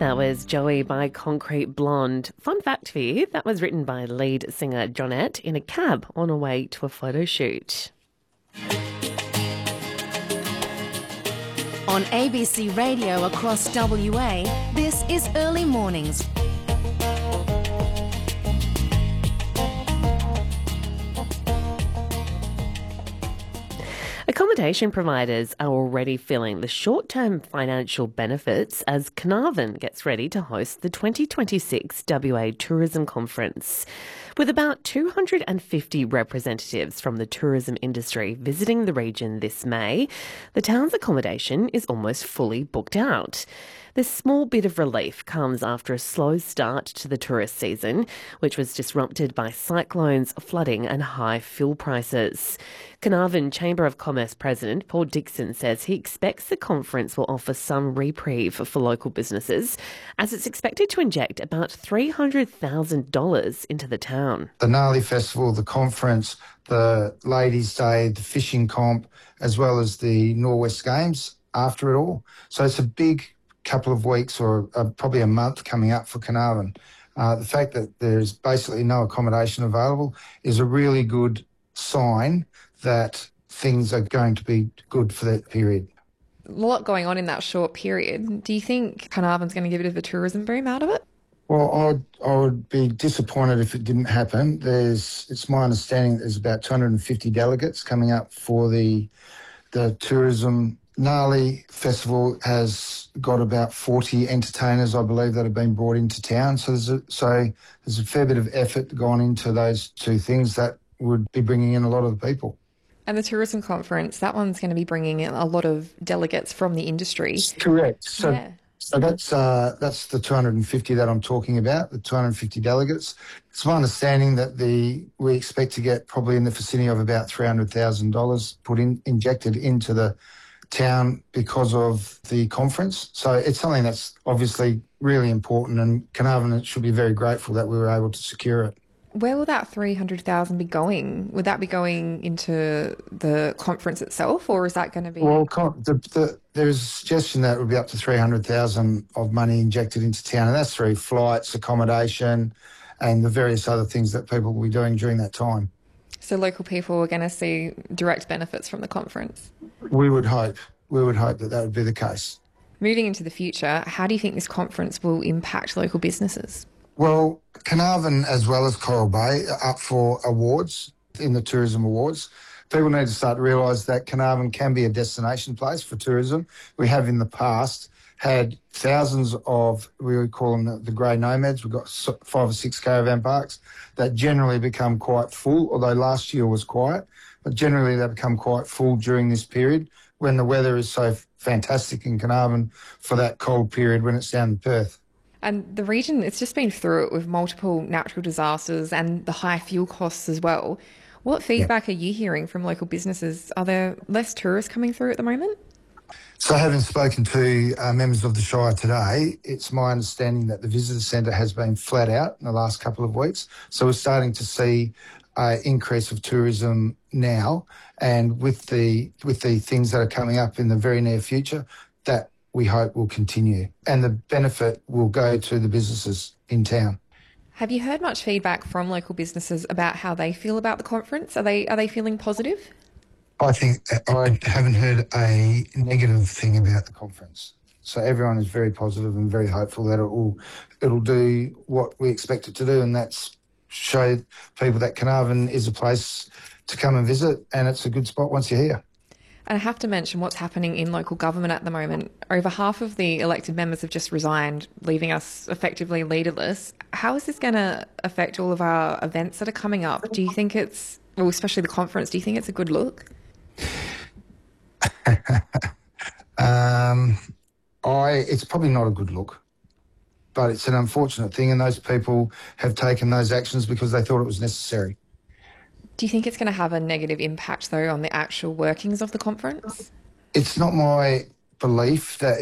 That was Joey by Concrete Blonde. Fun fact for you, that was written by lead singer Jonette in a cab on her way to a photo shoot. On ABC Radio across WA, this is Early Mornings. Accommodation providers are already feeling the short-term financial benefits as Carnarvon gets ready to host the 2026 WA Tourism Conference. With about 250 representatives from the tourism industry visiting the region this May, the town's accommodation is almost fully booked out. This small bit of relief comes after a slow start to the tourist season, which was disrupted by cyclones, flooding and high fuel prices. Carnarvon Chamber of Commerce President Paul Dixon says he expects the conference will offer some reprieve for local businesses, as it's expected to inject about $300,000 into the town. The Gnarly Festival, the conference, the Ladies' Day, the fishing comp, as well as the Norwest Games after it all. So it's a big couple of weeks or probably a month coming up for Carnarvon. The fact that there's basically no accommodation available is a really good sign that things are going to be good for that period. A lot going on in that short period. Do you think Carnarvon's going to get a bit of a tourism boom out of it? Well, I would be disappointed if it didn't happen. It's my understanding that there's about 250 delegates coming up for the tourism. Gnarly Festival has got about 40 entertainers, I believe, that have been brought into town. So there's a fair bit of effort gone into those two things that would be bringing in a lot of the people. And the tourism conference, that one's going to be bringing in a lot of delegates from the industry. Correct. So that's the 250 that I'm talking about, the 250 delegates. It's my understanding that we expect to get probably in the vicinity of about $300,000 injected into the town because of the conference. So it's something that's obviously really important, and Carnarvon should be very grateful that we were able to secure it. Where will that $300,000 be going? Would that be going into the conference itself, or is that going to be... Well, there's a suggestion that it would be up to $300,000 of money injected into town, and that's through flights, accommodation, and the various other things that people will be doing during that time. So local people are going to see direct benefits from the conference? We would hope. We would hope that that would be the case. Moving into the future, how do you think this conference will impact local businesses? Well, Carnarvon as well as Coral Bay are up for awards in the Tourism Awards. People need to start to realise that Carnarvon can be a destination place for tourism. We have in the past had thousands of, we would call them the grey nomads. We've got 5 or 6 caravan parks that generally become quite full, although last year was quiet, but generally they become quite full during this period when the weather is so fantastic in Carnarvon for that cold period when it's down in Perth. And the region, it's just been through it with multiple natural disasters and the high fuel costs as well. What feedback are you hearing from local businesses? Are there less tourists coming through at the moment? So having spoken to members of the Shire today, it's my understanding that the visitor centre has been flat out in the last couple of weeks. So we're starting to see an increase of tourism now, and with the things that are coming up in the very near future, that we hope will continue, and the benefit will go to the businesses in town. Have you heard much feedback from local businesses about how they feel about the conference? Are they feeling positive? I think I haven't heard a negative thing about the conference. So everyone is very positive and very hopeful that it'll do what we expect it to do, and that's show people that Carnarvon is a place to come and visit, and it's a good spot once you're here. And I have to mention what's happening in local government at the moment. Over half of the elected members have just resigned, leaving us effectively leaderless. How is this going to affect all of our events that are coming up? Do you think it's, well, especially the conference, do you think it's a good look? It's probably not a good look, but it's an unfortunate thing, and those people have taken those actions because they thought it was necessary. Do you think it's going to have a negative impact, though, on the actual workings of the conference? It's not my belief that